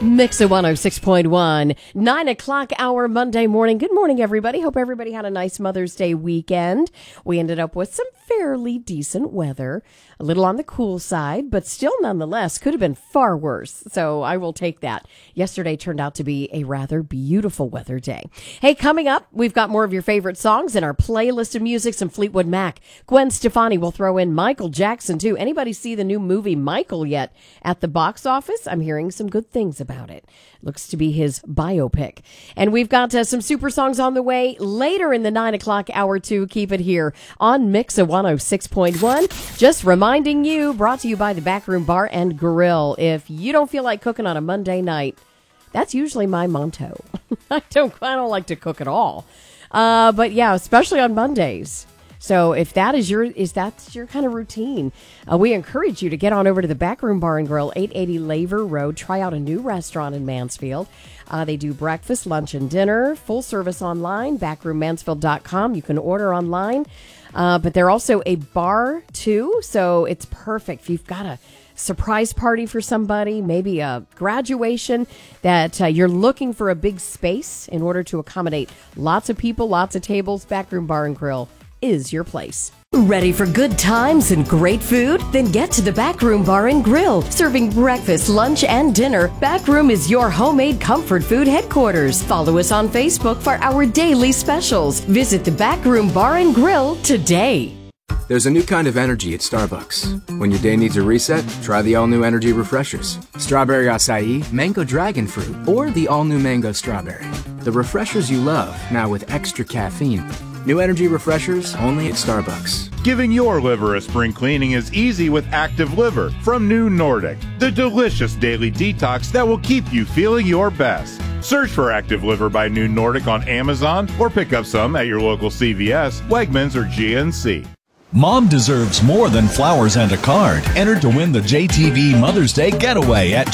Mix of 106.1, 9 o'clock hour Monday morning. Good morning, everybody. Hope everybody had a nice Mother's Day weekend. We ended up with some fairly decent weather, a little on the cool side, but still nonetheless could have been far worse. So I will take that. Yesterday turned out to be a rather beautiful weather day. Hey, coming up, we've got more of your favorite songs in our playlist of music, some Fleetwood Mac. Gwen Stefani will throw in Michael Jackson, too. Anybody see the new movie Michael yet at the box office? I'm hearing some good things about it. Looks to be his biopic. And we've got some super songs on the way later in the 9 o'clock hour, too. Keep it here on Mix of 106.1. Just reminding you, brought to you by the Backroom Bar and Grill. If you don't feel like cooking on a Monday night, that's usually my motto. I don't like to cook at all. But yeah, especially on Mondays. So if that's your kind of routine, we encourage you to get on over to the Backroom Bar and Grill, 880 Laver Road. Try out a new restaurant in Mansfield. They do breakfast, lunch, and dinner, full service online, backroommansfield.com. You can order online, but they're also a bar too, so it's perfect if you've got a surprise party for somebody, maybe a graduation that you're looking for a big space in order to accommodate lots of people, lots of tables. Backroom Bar and Grill is your place. Ready for good times and great food? Then get to the Backroom Bar and Grill, serving breakfast, lunch, and dinner. Backroom is your homemade comfort food headquarters. Follow us on Facebook for our daily specials. Visit the Backroom Bar and Grill today. There's a new kind of energy at Starbucks. When your day needs a reset, try the all-new energy refreshers. Strawberry acai, mango dragon fruit, or the all-new mango strawberry. The refreshers you love, now with extra caffeine. New energy refreshers only at Starbucks. Giving your liver a spring cleaning is easy with Active Liver from New Nordic, the delicious daily detox that will keep you feeling your best. Search for Active Liver by New Nordic on Amazon or pick up some at your local CVS, Wegmans, or GNC. Mom deserves more than flowers and a card. Enter to win the JTV Mother's Day Getaway at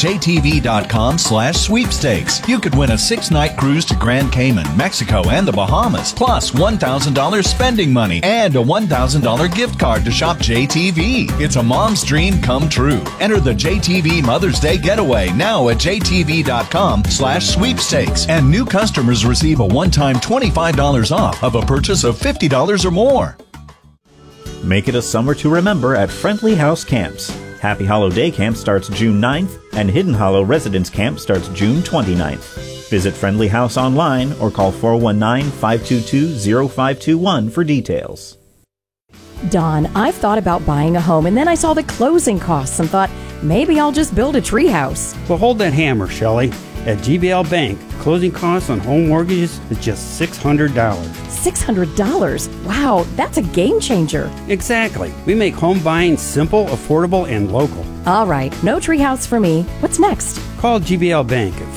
jtv.com/sweepstakes. You could win a 6-night cruise to Grand Cayman, Mexico, and the Bahamas, plus $1,000 spending money and a $1,000 gift card to shop JTV. It's a mom's dream come true. Enter the JTV Mother's Day Getaway now at jtv.com/sweepstakes. And new customers receive a one-time $25 off of a purchase of $50 or more. Make it a summer to remember at Friendly House Camps. Happy Hollow Day Camp starts June 9th, and Hidden Hollow Residence Camp starts June 29th. Visit Friendly House online or call 419-522-0521 for details. Dawn, I've thought about buying a home, and then I saw the closing costs and thought, maybe I'll just build a treehouse. Well, hold that hammer, Shelley. At GBL Bank, closing costs on home mortgages is just $600. $600? Wow, that's a game changer. Exactly. We make home buying simple, affordable, and local. All right, no treehouse for me. What's next? Call GBL Bank at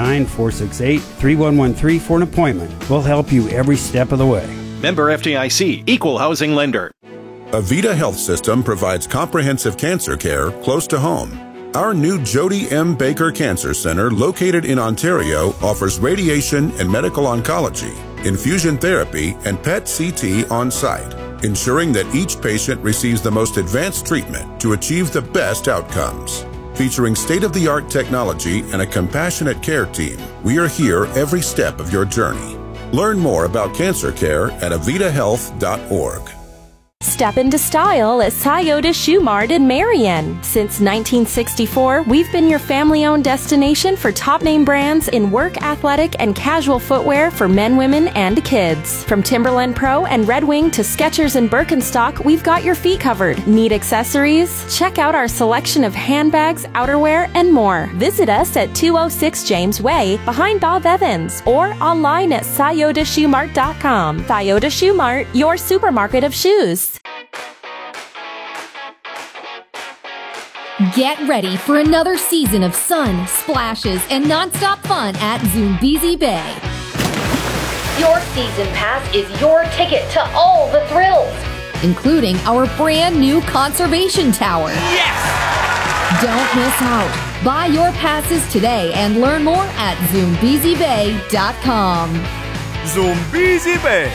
419-468-3113 for an appointment. We'll help you every step of the way. Member FDIC, Equal Housing Lender. Avita Health System provides comprehensive cancer care close to home. Our new Jody M. Baker Cancer Center, located in Ontario, offers radiation and medical oncology, infusion therapy, and PET CT on site, ensuring that each patient receives the most advanced treatment to achieve the best outcomes. Featuring state-of-the-art technology and a compassionate care team, we are here every step of your journey. Learn more about cancer care at avitahealth.org. Step into style at Scioto Shoe Mart in Marion. Since 1964, we've been your family-owned destination for top-name brands in work, athletic, and casual footwear for men, women, and kids. From Timberland Pro and Red Wing to Skechers and Birkenstock, we've got your feet covered. Need accessories? Check out our selection of handbags, outerwear, and more. Visit us at 206 James Way, behind Bob Evans, or online at sciotoshoemart.com. Scioto Shoe Mart, your supermarket of shoes. Get ready for another season of sun, splashes, and nonstop fun at Zoombezi Bay. Your season pass is your ticket to all the thrills, including our brand new conservation tower. Yes! Don't miss out. Buy your passes today and learn more at ZoombeziBay.com. Zoombezi Bay.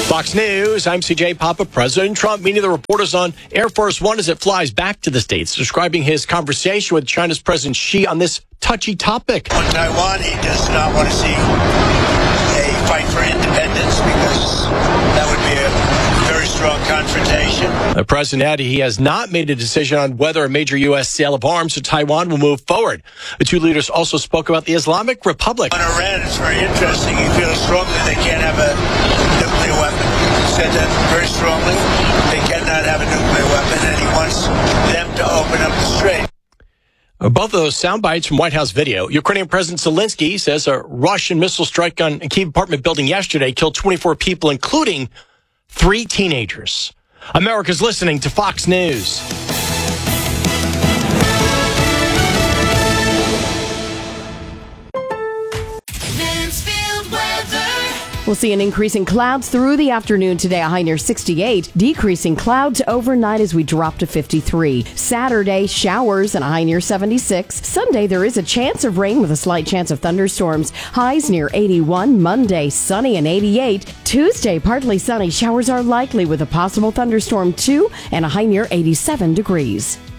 Fox News, I'm CJ Papa. President Trump meeting the reporters on Air Force One as it flies back to the States, describing his conversation with China's President Xi on this touchy topic. On Taiwan, he does not want to see a fight for independence because that would be a very strong confrontation. The president added he has not made a decision on whether a major U.S. sale of arms to Taiwan will move forward. The two leaders also spoke about the Islamic Republic. On Iran, it's very interesting. He feels strongly they can't have a nuclear weapon. He said that very strongly. They cannot have a nuclear weapon, and he wants them to open up the strait. Both of those sound bites from White House video. Ukrainian President Zelensky says a Russian missile strike on a Kyiv apartment building yesterday killed 24 people, including 3 teenagers. America's listening to Fox News. We'll see an increase in clouds through the afternoon today, a high near 68. Decreasing clouds overnight as we drop to 53. Saturday, showers and a high near 76. Sunday, there is a chance of rain with a slight chance of thunderstorms. Highs near 81. Monday, sunny and 88. Tuesday, partly sunny. Showers are likely with a possible thunderstorm too, and a high near 87 degrees.